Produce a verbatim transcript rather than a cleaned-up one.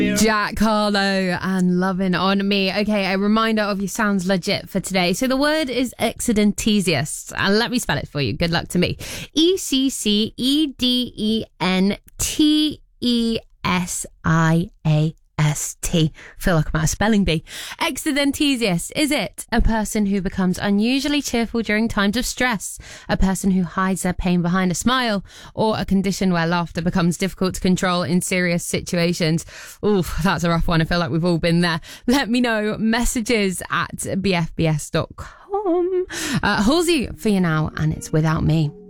Jack Harlow and Loving on Me. Okay, a reminder of your sounds legit for today. So the word is excedentesius. And let me spell it for you. Good luck to me. E C C E D E N T E S I A S T. Feel like I'm at a spelling bee. Excedentesius. Is it a person who becomes unusually cheerful during times of stress? A person who hides their pain behind a smile? Or a condition where laughter becomes difficult to control in serious situations? Oof, that's a rough one. I feel like we've all been there. Let me know. Messages at b f b s dot com. Uh, Halsey for you now, and it's Without Me.